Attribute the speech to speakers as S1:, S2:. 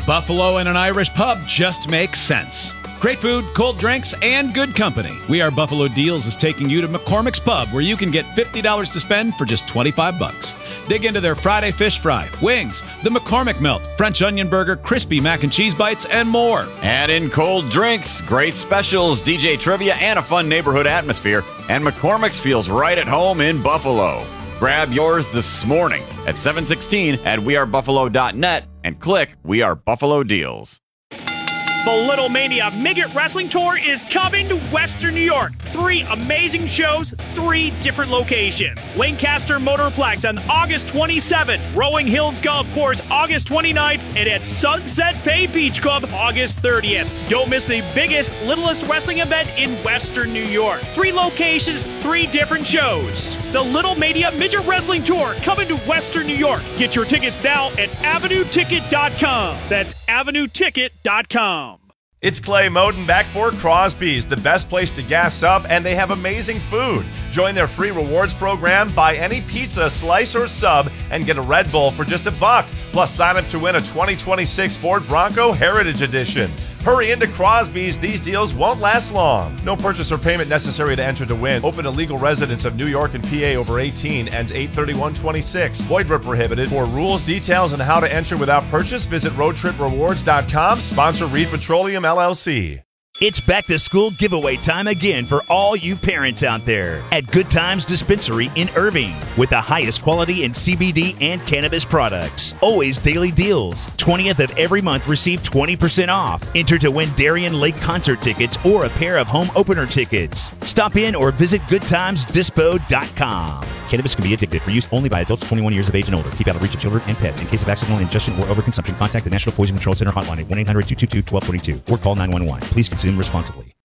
S1: Buffalo and an Irish pub just makes sense. Great food, cold drinks, and good company. We Are Buffalo Deals is taking you to McCormick's Pub, where you can get $50 to spend for just $25. Dig into their Friday fish fry, wings, the McCormick melt, French onion burger, crispy mac and cheese bites, and more.
S2: Add in cold drinks, great specials, DJ trivia, and a fun neighborhood atmosphere. And McCormick's feels right at home in Buffalo. Grab yours this morning at 716 at wearebuffalo.net and click We Are Buffalo Deals.
S3: The Little Mania Midget Wrestling Tour is coming to Western New York. 3 amazing shows, 3 different locations. Lancaster Motorplex on August 27th, Rolling Hills Golf Course August 29th, and at Sunset Bay Beach Club August 30th. Don't miss the biggest, littlest wrestling event in Western New York. 3 locations, 3 different shows. The Little Mania Midget Wrestling Tour coming to Western New York. Get your tickets now at AvenueTicket.com. That's AvenueTicket.com.
S4: It's Clay Moden back for Crosby's, the best place to gas up, and they have amazing food. Join their free rewards program, buy any pizza, slice, or sub, and get a Red Bull for just $1. Plus, sign up to win a 2026 Ford Bronco Heritage Edition. Hurry into Crosby's. These deals won't last long. No purchase or payment necessary to enter to win. Open to legal residents of New York and PA over 18. Ends 8/31/26. Void where prohibited. For rules, details, and how to enter without purchase, visit roadtriprewards.com. Sponsor Reed Petroleum LLC.
S5: It's back to school giveaway time again for all you parents out there at Good Times Dispensary in Irving with the highest quality in CBD and cannabis products. Always daily deals. 20th of every month receive 20% off. Enter to win Darien Lake concert tickets or a pair of home opener tickets. Stop in or visit goodtimesdispo.com. Cannabis can be addictive. For use only by adults 21 years of age and older. Keep out of reach of children and pets. In case of accidental ingestion or overconsumption, contact the National Poison Control Center hotline at 1-800-222-1222 or call 911. Please consume responsibly.